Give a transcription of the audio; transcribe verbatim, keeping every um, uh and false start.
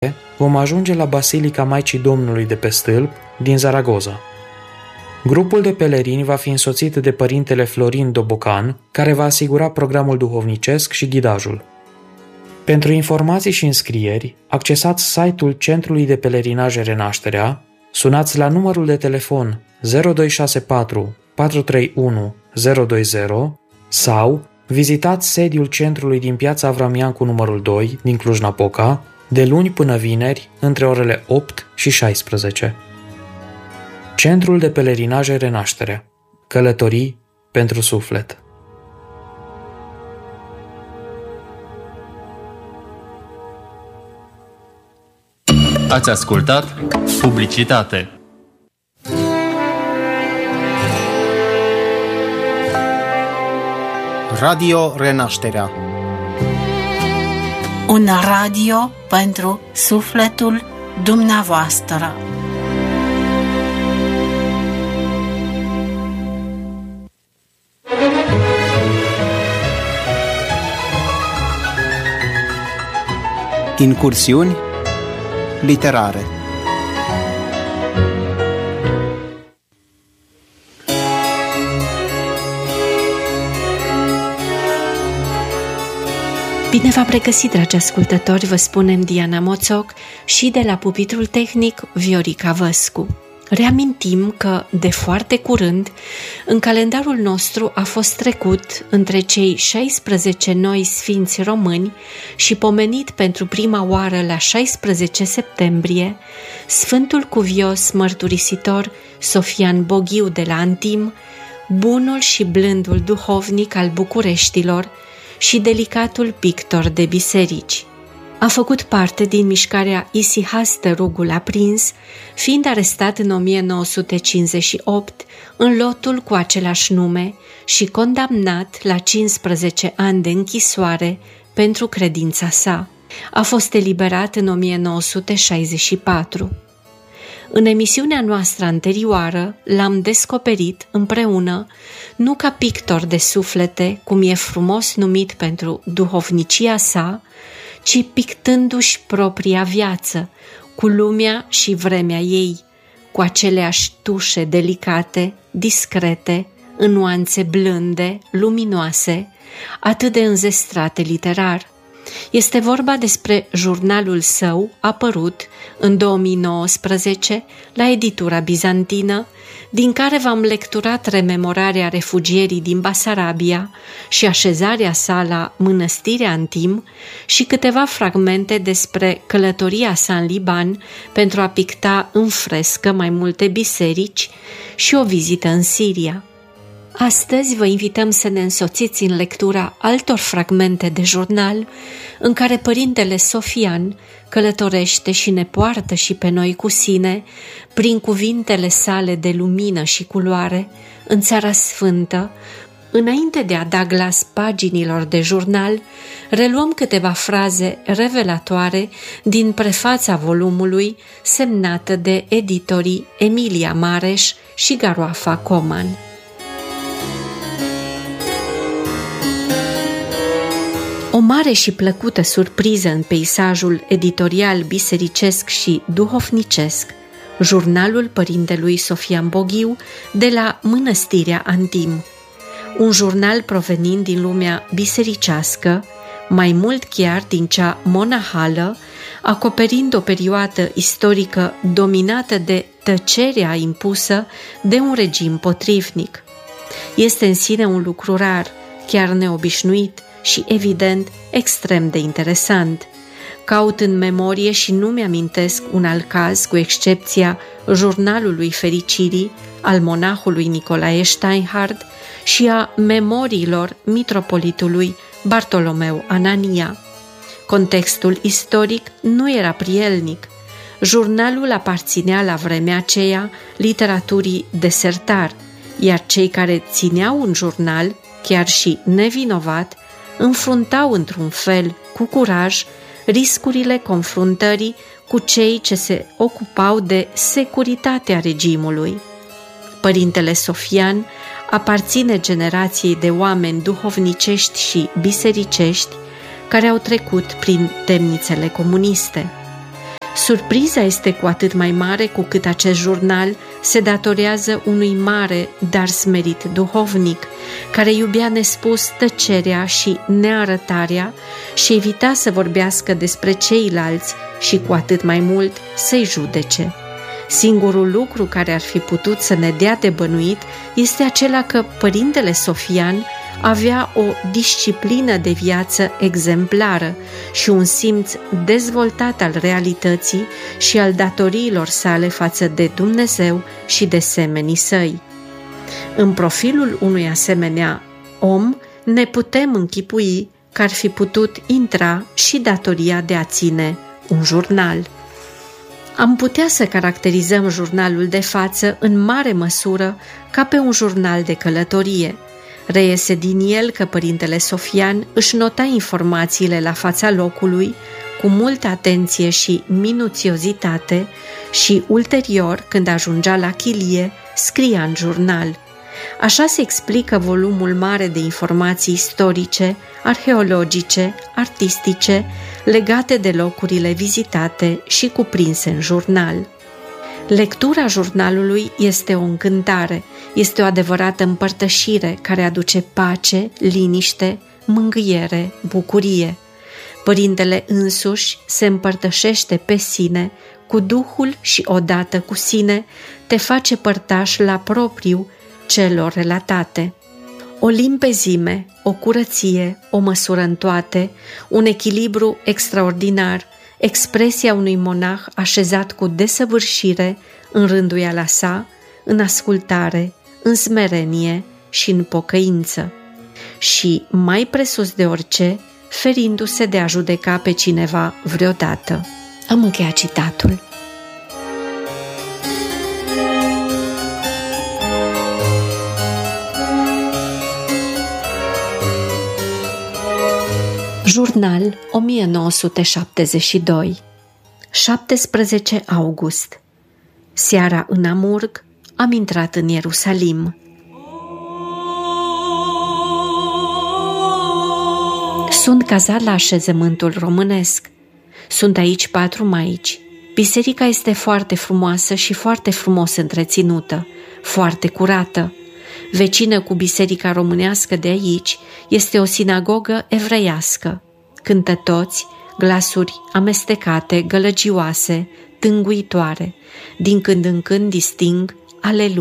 vom ajunge la Basilica Maicii Domnului de pe Stâlp din Zaragoza. Grupul de pelerini va fi însoțit de părintele Florin Dobocan, care va asigura programul duhovnicesc și ghidajul. Pentru informații și înscrieri, accesați site-ul Centrului de Pelerinaje Renașterea, sunați la numărul de telefon zero doi șase patru patru trei unu zero doi zero sau vizitați sediul centrului din Piața Avramian cu numărul doi din Cluj-Napoca, de luni până vineri, între orele opt și șaisprezece. Centrul de Pelerinaje Renașterea. Călătorii pentru suflet. Ați ascultat publicitate. Radio Renașterea. Un radio pentru sufletul dumneavoastră. Incursiuni literare. Bine v-am regăsit, dragi ascultători, vă spunem Diana Moțoc și de la pupitrul tehnic Viorica Văscu. Reamintim că, de foarte curând, în calendarul nostru a fost trecut între cei șaisprezece noi sfinți români și pomenit pentru prima oară la șaisprezece septembrie, Sfântul Cuvios Mărturisitor Sofian Boghiu de la Antim, bunul și blândul duhovnic al Bucureștilor și delicatul pictor de biserici. A făcut parte din mișcarea Isihastă Rugul Aprins, fiind arestat în o mie nouă sute cincizeci și opt în lotul cu același nume și condamnat la cincisprezece ani de închisoare pentru credința sa. A fost eliberat în o mie nouă sute șaizeci și patru. În emisiunea noastră anterioară l-am descoperit împreună, nu ca pictor de suflete, cum e frumos numit pentru duhovnicia sa, ci pictându-și propria viață, cu lumea și vremea ei, cu aceleași tușe delicate, discrete, în nuanțe blânde, luminoase, atât de înzestrate literar. Este vorba despre jurnalul său apărut în două mii nouăsprezece la editura bizantină, din care v-am lecturat rememorarea refugierii din Basarabia și așezarea sa la mănăstirea Antim și câteva fragmente despre călătoria sa în Liban pentru a picta în frescă mai multe biserici și o vizită în Siria. Astăzi vă invităm să ne însoțiți în lectura altor fragmente de jurnal în care părintele Sofian călătorește și ne poartă și pe noi cu sine, prin cuvintele sale de lumină și culoare, în Țara Sfântă. Înainte de a da glas paginilor de jurnal, reluăm câteva fraze revelatoare din prefața volumului, semnată de editorii Emilia Mareș și Garoafa Coman. O mare și plăcută surpriză în peisajul editorial bisericesc și duhovnicesc, jurnalul părintelui Sofian Boghiu de la Mănăstirea Antim. Un jurnal provenind din lumea bisericească, mai mult chiar din cea monahală, acoperind o perioadă istorică dominată de tăcerea impusă de un regim potrivnic. Este în sine un lucru rar, chiar neobișnuit, și, evident, extrem de interesant. Caut în memorie și nu mi-amintesc un alt caz, cu excepția Jurnalului Fericirii al monahului Nicolae Steinhard și a Memoriilor mitropolitului Bartolomeu Anania. Contextul istoric nu era prielnic. Jurnalul aparținea la vremea aceea literaturii desertar, iar cei care țineau un jurnal, chiar și nevinovat, înfruntau într-un fel, cu curaj, riscurile confruntării cu cei ce se ocupau de securitatea regimului. Părintele Sofian aparține generației de oameni duhovnicești și bisericești care au trecut prin temnițele comuniste. Surpriza este cu atât mai mare cu cât acest jurnal se datorează unui mare, dar smerit duhovnic, care iubea nespus tăcerea și nearătarea și evita să vorbească despre ceilalți și cu atât mai mult să-i judece. Singurul lucru care ar fi putut să ne dea de bănuit este acela că părintele Sofian avea o disciplină de viață exemplară și un simț dezvoltat al realității și al datoriilor sale față de Dumnezeu și de semenii săi. În profilul unui asemenea om ne putem închipui că ar fi putut intra și datoria de a ține un jurnal. Am putea să caracterizăm jurnalul de față în mare măsură ca pe un jurnal de călătorie. Reiese din el că părintele Sofian își nota informațiile la fața locului cu multă atenție și minuțiozitate și ulterior, când ajungea la chilie, scria în jurnal. Așa se explică volumul mare de informații istorice, arheologice, artistice, legate de locurile vizitate și cuprinse în jurnal. Lectura jurnalului este o încântare, este o adevărată împărtășire care aduce pace, liniște, mângâiere, bucurie. Părintele însuși se împărtășește pe sine, cu Duhul și odată cu sine te face părtaș la propriu celor relatate. O limpezime, o curăție, o măsură în toate, un echilibru extraordinar, expresia unui monah așezat cu desăvârșire în rânduiala sa, în ascultare, în smerenie și în pocăință. Și, mai presus de orice, ferindu-se de a judeca pe cineva vreodată. Am încheiat citatul. Jurnal o mie nouă sute șaptezeci și doi, șaptesprezece august. Seara în Amurg am intrat în Ierusalim. Sunt cazat la așezământul românesc. Sunt aici patru maici. Biserica este foarte frumoasă și foarte frumos întreținută, foarte curată. Vecină cu biserica românească de aici este o sinagogă evreiască. Cântă toți, glasuri amestecate, gălăgioase, tânguitoare. Din când în când disting Aleluia.